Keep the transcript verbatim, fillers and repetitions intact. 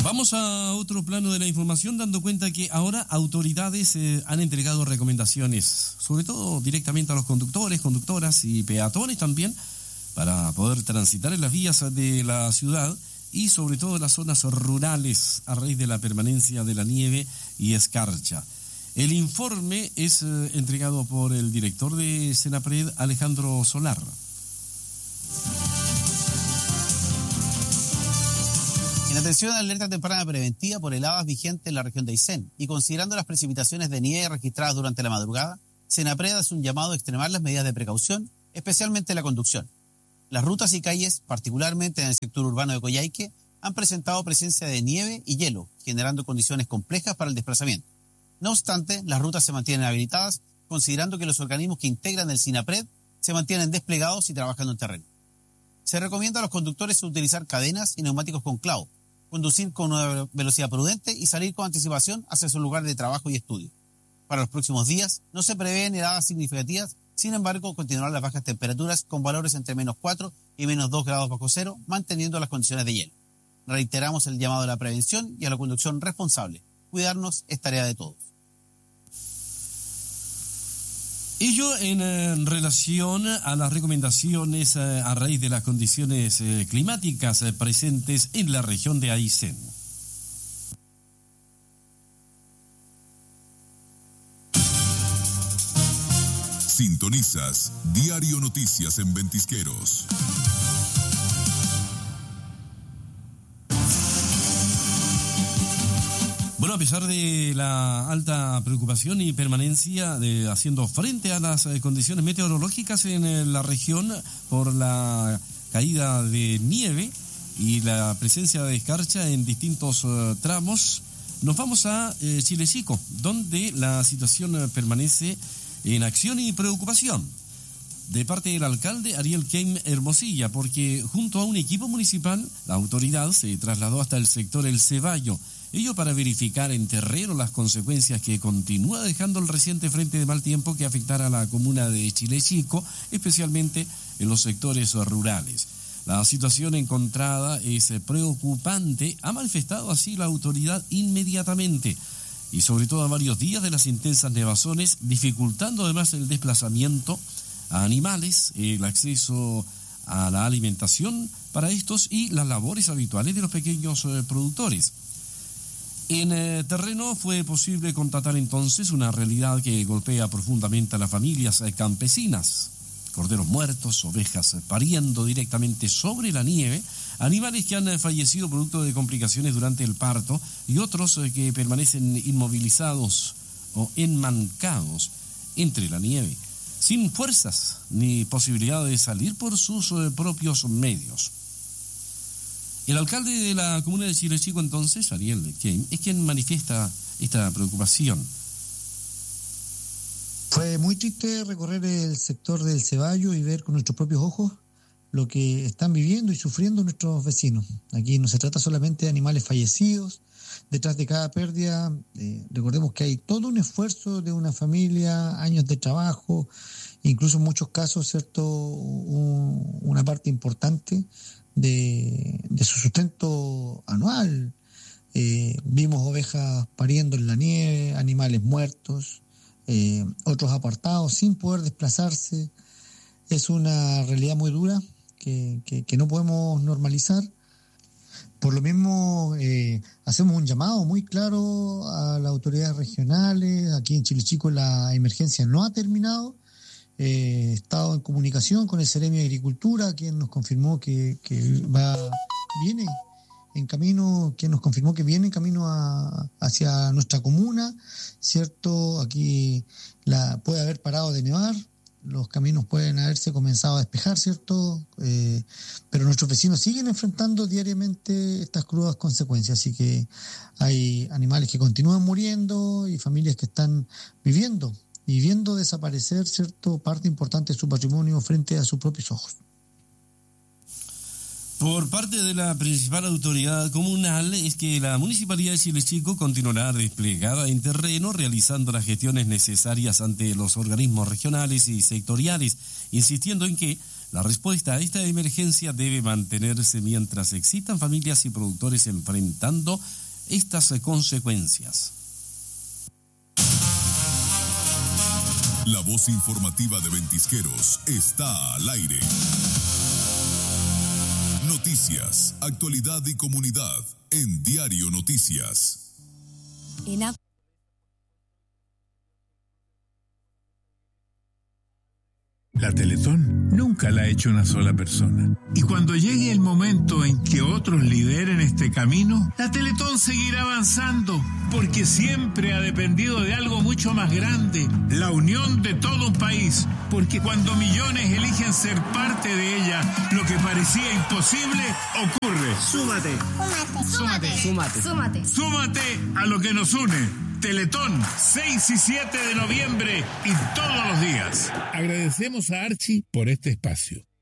Vamos a otro plano de la información, dando cuenta que ahora autoridades eh, han entregado recomendaciones, sobre todo directamente a los conductores, conductoras y peatones también, para poder transitar en las vías de la ciudad y sobre todo en las zonas rurales a raíz de la permanencia de la nieve y escarcha. El informe es eh, entregado por el director de Senapred, Alejandro Solar. En atención a la alerta temprana preventiva por heladas vigente en la región de Aysén y considerando las precipitaciones de nieve registradas durante la madrugada, Senapred hace un llamado a extremar las medidas de precaución, especialmente en la conducción. Las rutas y calles, particularmente en el sector urbano de Coyhaique, han presentado presencia de nieve y hielo, generando condiciones complejas para el desplazamiento. No obstante, las rutas se mantienen habilitadas, considerando que los organismos que integran el Senapred se mantienen desplegados y trabajando en terreno. Se recomienda a los conductores utilizar cadenas y neumáticos con clavo, conducir con una velocidad prudente y salir con anticipación hacia su lugar de trabajo y estudio. Para los próximos días no se prevén heladas significativas, sin embargo continuarán las bajas temperaturas con valores entre menos cuatro y menos dos grados bajo cero, manteniendo las condiciones de hielo. Reiteramos el llamado a la prevención y a la conducción responsable. Cuidarnos es tarea de todos. Ello en eh, relación a las recomendaciones eh, a raíz de las condiciones eh, climáticas eh, presentes en la región de Aysén. Sintonizas Diario Noticias en Ventisqueros. Bueno, a pesar de la alta preocupación y permanencia de haciendo frente a las eh, condiciones meteorológicas en eh, la región por la caída de nieve y la presencia de escarcha en distintos eh, tramos, nos vamos a eh, Chilechico, donde la situación eh, permanece en acción y preocupación de parte del alcalde Ariel Keim Hermosilla, porque junto a un equipo municipal, la autoridad se trasladó hasta el sector El Ceballo, ello para verificar en terreno las consecuencias que continúa dejando el reciente frente de mal tiempo que afectará a la comuna de Chilechico, especialmente en los sectores rurales. La situación encontrada es preocupante, ha manifestado así la autoridad inmediatamente, y sobre todo a varios días de las intensas nevazones, dificultando además el desplazamiento a animales, el acceso a la alimentación para estos y las labores habituales de los pequeños eh, productores. En eh, terreno fue posible constatar entonces una realidad que golpea profundamente a las familias eh, campesinas. Corderos muertos, ovejas eh, pariendo directamente sobre la nieve, animales que han eh, fallecido producto de complicaciones durante el parto y otros eh, que permanecen inmovilizados o enmancados entre la nieve, sin fuerzas ni posibilidad de salir por sus eh, propios medios. El alcalde de la comuna de Chilechico, entonces, Ariel Keim, es quien manifiesta esta preocupación. Fue muy triste recorrer el sector del Ceballo y ver con nuestros propios ojos lo que están viviendo y sufriendo nuestros vecinos. Aquí no se trata solamente de animales fallecidos. Detrás de cada pérdida, eh, recordemos que hay todo un esfuerzo de una familia, años de trabajo, incluso en muchos casos, ¿cierto?, un, una parte importante de, de su sustento anual. Eh, vimos ovejas pariendo en la nieve, animales muertos, eh, otros apartados sin poder desplazarse. Es una realidad muy dura que, que, que no podemos normalizar. Por lo mismo, eh, hacemos un llamado muy claro a las autoridades regionales. Aquí en Chilechico la emergencia no ha terminado. Eh, he estado en comunicación con el Seremio de Agricultura, quien nos confirmó que, que va, viene en camino, quien nos confirmó que viene en camino a, hacia nuestra comuna, ¿cierto? Aquí la, puede haber parado de nevar, los caminos pueden haberse comenzado a despejar, ¿cierto? Eh, pero nuestros vecinos siguen enfrentando diariamente estas crudas consecuencias, así que hay animales que continúan muriendo y familias que están viviendo y viendo desaparecer, ¿cierto?, parte importante de su patrimonio frente a sus propios ojos. Por parte de la principal autoridad comunal es que la Municipalidad de Chilechico continuará desplegada en terreno realizando las gestiones necesarias ante los organismos regionales y sectoriales, insistiendo en que La respuesta a esta emergencia debe mantenerse mientras existan familias y productores enfrentando estas consecuencias. La voz informativa de Ventisqueros está al aire. Noticias, actualidad y comunidad en Diario Noticias. En a- La Teletón nunca la ha hecho una sola persona. Y cuando llegue el momento en que otros lideren este camino, la Teletón seguirá avanzando, porque siempre ha dependido de algo mucho más grande, la unión de todo un país. Porque cuando millones eligen ser parte de ella, lo que parecía imposible ocurre. Súmate. Súmate. Súmate. Súmate. Súmate a lo que nos une. Teletón, seis y siete de noviembre y todos los días. Agradecemos a Archie por este espacio.